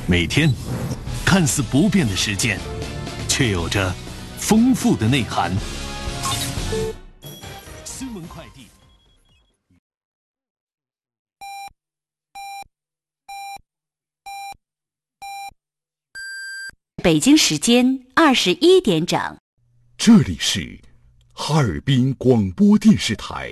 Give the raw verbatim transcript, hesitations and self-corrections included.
每天看似不变的时间，却有着丰富的内涵。新闻快递。 北京时间二十一点整， 这里是哈尔滨广播电视台。